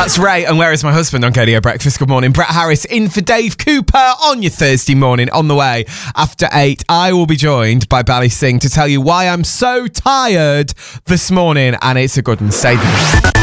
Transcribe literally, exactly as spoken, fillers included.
That's Ray and Where Is My Husband on K D O Breakfast. Good morning. Brett Harris in for Dave Cooper on your Thursday morning. On the way after eight, I will be joined by Bally Singh to tell you why I'm so tired this morning, and it's a good one. Stay there.